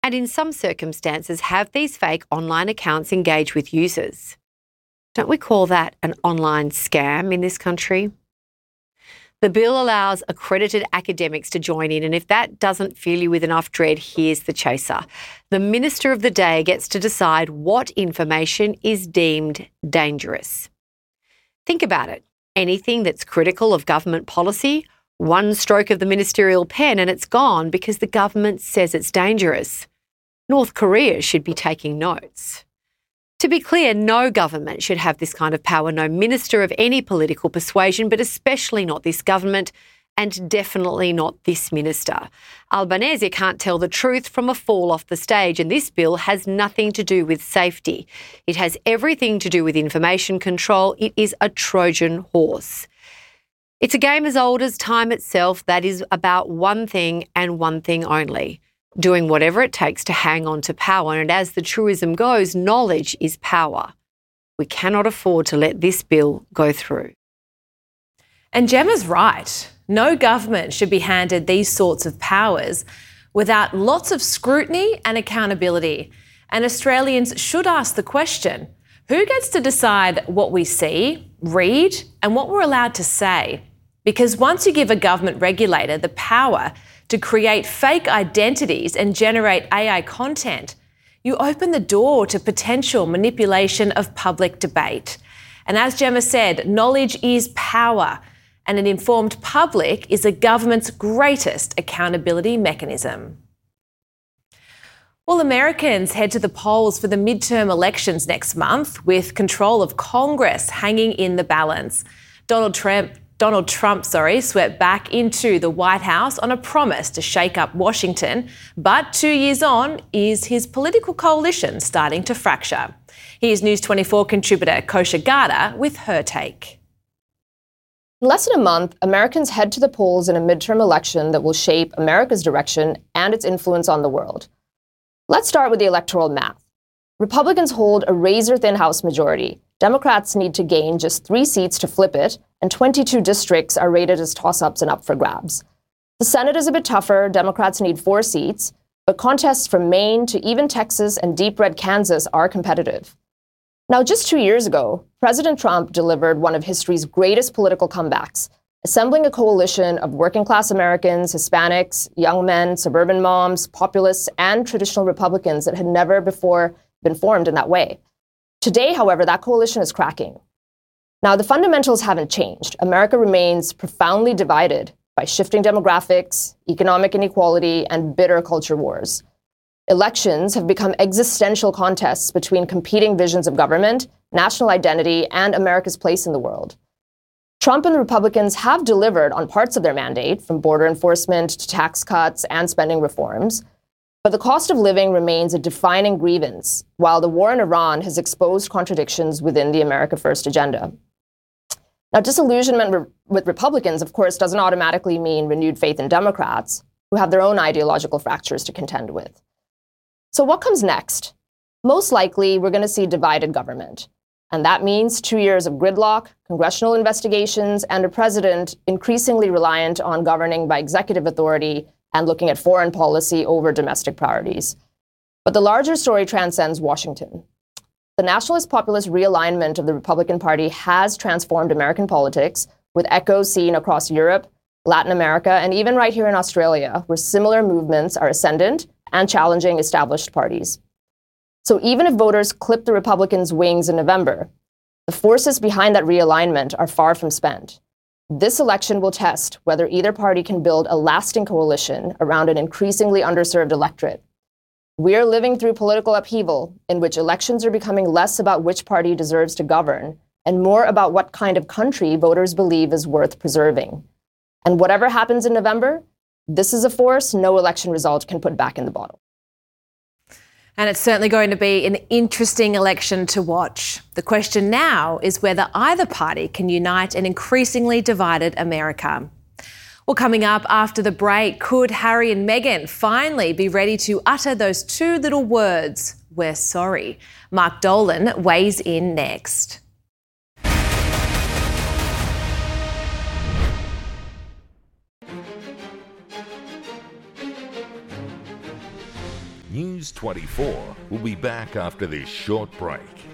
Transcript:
and in some circumstances have these fake online accounts engage with users. Don't we call that an online scam in this country? The bill allows accredited academics to join in, and if that doesn't fill you with enough dread, here's the chaser. The Minister of the Day gets to decide what information is deemed dangerous. Think about it. Anything that's critical of government policy, one stroke of the ministerial pen and it's gone because the government says it's dangerous. North Korea should be taking notes. To be clear, no government should have this kind of power, no minister of any political persuasion, but especially not this government, and definitely not this minister. Albanese can't tell the truth from a fall off the stage, and this bill has nothing to do with safety. It has everything to do with information control. It is a Trojan horse. It's a game as old as time itself that is about one thing and one thing only: doing whatever it takes to hang on to power. And as the truism goes, knowledge is power. We cannot afford to let this bill go through. And Gemma's right. No government should be handed these sorts of powers without lots of scrutiny and accountability. And Australians should ask the question, who gets to decide what we see, read, and what we're allowed to say? Because once you give a government regulator the power to create fake identities and generate AI content, you open the door to potential manipulation of public debate. And as Gemma said, knowledge is power, and an informed public is a government's greatest accountability mechanism. Well, Americans head to the polls for the midterm elections next month, with control of Congress hanging in the balance. Donald Trump swept back into the White House on a promise to shake up Washington, but 2 years on, is his political coalition starting to fracture? Here's News 24 contributor Kosha Gada with her take. In less than a month, Americans head to the polls in a midterm election that will shape America's direction and its influence on the world. Let's start with the electoral math. Republicans hold a razor-thin House majority. Democrats need to gain just 3 seats to flip it, and 22 districts are rated as toss-ups and up for grabs. The Senate is a bit tougher. Democrats need 4 seats, but contests from Maine to even Texas and deep red Kansas are competitive. Now, just 2 years ago, President Trump delivered one of history's greatest political comebacks, assembling a coalition of working-class Americans, Hispanics, young men, suburban moms, populists, and traditional Republicans that had never before been formed in that way. Today, however, that coalition is cracking. Now, the fundamentals haven't changed. America remains profoundly divided by shifting demographics, economic inequality, and bitter culture wars. Elections have become existential contests between competing visions of government, national identity, and America's place in the world. Trump and the Republicans have delivered on parts of their mandate, from border enforcement to tax cuts and spending reforms. But the cost of living remains a defining grievance, while the war in Iran has exposed contradictions within the America First agenda. Now, disillusionment with Republicans, of course, doesn't automatically mean renewed faith in Democrats, who have their own ideological fractures to contend with. So what comes next? Most likely, we're going to see divided government. And that means 2 years of gridlock, congressional investigations, and a president increasingly reliant on governing by executive authority and looking at foreign policy over domestic priorities. But the larger story transcends Washington. The nationalist populist realignment of the Republican Party has transformed American politics, with echoes seen across Europe, Latin America, and even right here in Australia, where similar movements are ascendant and challenging established parties. So even if voters clip the Republicans' wings in November, the forces behind that realignment are far from spent. This election will test whether either party can build a lasting coalition around an increasingly underserved electorate. We're living through political upheaval in which elections are becoming less about which party deserves to govern and more about what kind of country voters believe is worth preserving. And whatever happens in November, this is a force no election result can put back in the bottle. And it's certainly going to be an interesting election to watch. The question now is whether either party can unite an increasingly divided America. Well, coming up after the break, could Harry and Meghan finally be ready to utter those 2 little words, "We're sorry"? Mark Dolan weighs in next. News 24 will be back after this short break.